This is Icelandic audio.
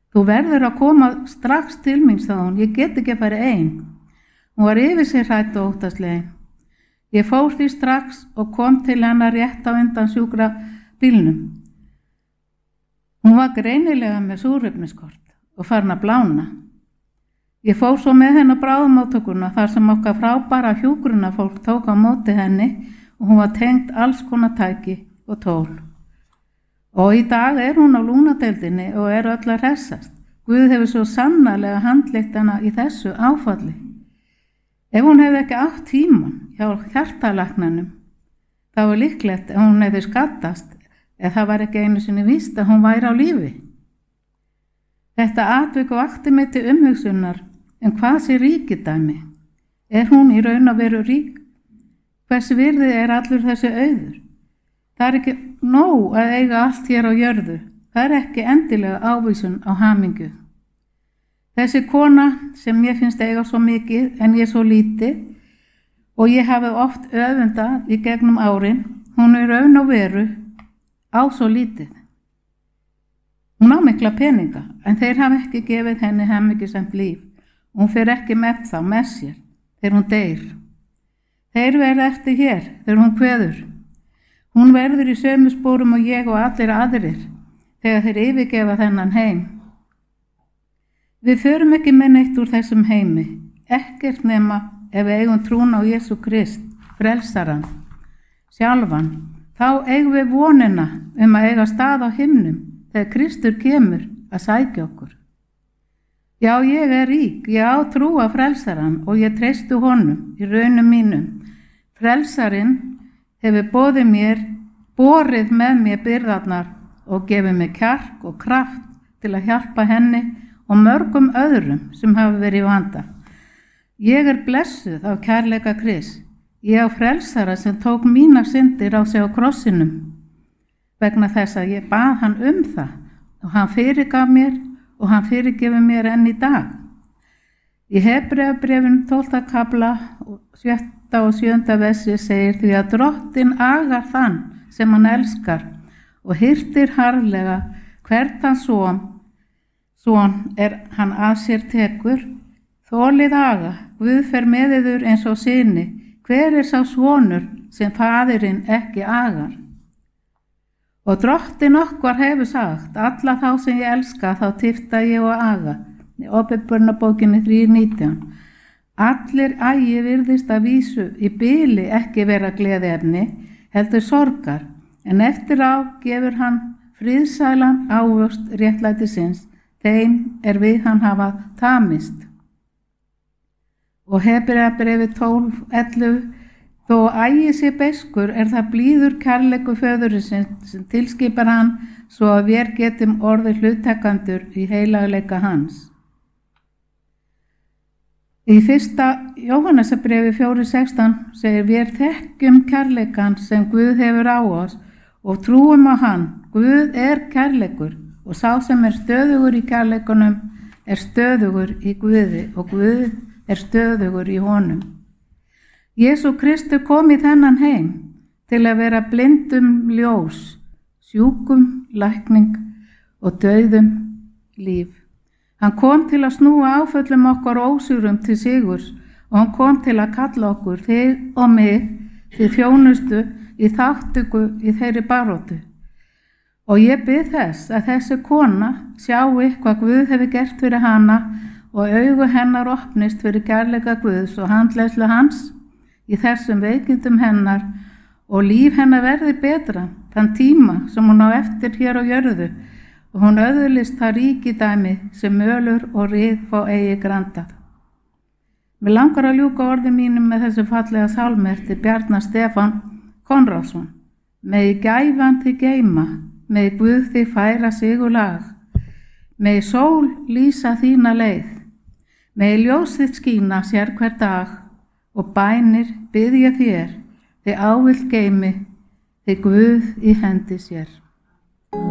Þú verður að koma strax til mín, sagði hún, ég get ekki að fara ein. Hún var yfir sig hrædd og óttaslegin. Ég fór því strax og kom til hennar rétt á undan sjúkra bílnum. Hún var greinilega með súrefniskort og farin að blána. Ég fór svo með henni á bráðamóttökuna þar sem okkar frábæra hjúkrunarfólk tók á móti henni og hún var tengd alls konar tæki og tól. Og í dag hún á lúnadeildinni og öll að hressast. Guð hefur svo sannarlega handleitt hana í þessu áfalli. Ef hún hefði ekki átt tímann hjá hjartalæknanum, þá líklegt að hún hefði skaddast eða það var ekki einu sinni víst að hún væri á lífi. Þetta atvik vakti mig til umhugsunar hvað sé ríkidæmi? Hún í raun og veru rík? Hvers virði allur þessi auður? Það ekki nóg að eiga allt hér á jörðu. Það ekki endilega ávísun á hamingju. Þessi kona sem ég finnst eiga svo mikið en ég svo lítið og ég hafi oft öfundað í gegnum árin, hún í raun og veru á svo lítið. Hún á mikla peninga en þeir hafa ekki gefið henni hamingjusamt líf. Hún fer ekki með þá með sér þegar hún deyr. Þeir verða eftir hér þegar hún kveður. Hún verður í sömu spórum og ég og allir aðrir þegar þeir yfirgefa þennan heim. Við förum ekki með neitt úr þessum heimi, ekkert nema ef við eigum trún á Jesú Krist, frelsaran, sjálfan. Þá eigum við vonina að eiga stað á himnum þegar Kristur kemur að sækja okkur. Já, ég rík, ég á trú á frelsaran og ég treysti honum í raunum mínum. Frelsarinn hefur borið með mér byrðarnar og gefið mér kjark og kraft til að hjálpa henni og mörgum öðrum sem hafa verið í vanda. Ég blessuð af kærleika Krists. Ég á frelsara sem tók mínar syndir á sig á krossinum vegna þess að ég bað hann það og hann fyrirgaf mér og hann fyrirgefur mér enn í dag. Í Hebreabréfinu 12. kafla 7. og 7. versi segir því að Drottinn agar þann sem hann elskar og hirtir harðlega hvert hans son hann að sér tekur. Þolið aga, Guð fer með yður eins og syni. Hver sá sonur sem faðirinn ekki agar? Og Drottinn okkar hefur sagt, alla þá sem ég elska þá tifta ég og aga. Í Åpenbarunarbókinni 3:19. Allir agi virðist að vísu í bili ekki vera gleðiefni, heldur sorgar, en eftir á gefur hann friðsælan ávöxt réttlætisins, þeim við hann hafa tamist. Og Hebreabréfið 12:11. Þó ægi sé beiskur það blíður kærleikur föðursins sem tilskipar hann svo að vér getum orðið hluttekandur í heilagleika hans. Í 1. Jóhannesarbréfi 4:16 segir vér þekkjum kærleikan sem Guð hefur á oss og trúum á hann. Guð kærleikur og sá sem stöðugur í kærleikunum stöðugur í Guði og Guð stöðugur í honum. Jesú Kristur kom í þennan heim til að vera blindum ljós, sjúkum lækning og dauðum líf. Hann kom til að snúa áföllum okkar ósýrum til sigurs og hann kom til að kalla okkur, þig og mig, til þjónustu í þátttöku í þeirri baróttu. Og ég bið þess að þessi kona sjái hvað Guð hefur gert fyrir hana og augu hennar opnist fyrir kærleika Guðs og handleiðslu hans í þessum veikindum hennar og líf hennar verði betra þann tíma sem hún á eftir hér á jörðu og hún öðlist það ríkidæmi sem mölur og rið fá eigi grandað. Mér langar að ljúka orði mínum með þessu fallega sálmi eftir Bjarna Stefán Konráðsson. Megi gæfan þig geyma, megi Guð þig færa sigurlag, megi sól lýsa þína leið, megi ljós þitt skína sér hver dag og bænir biðja þér, þig ávilt geymi, þig Guð í hendi sér.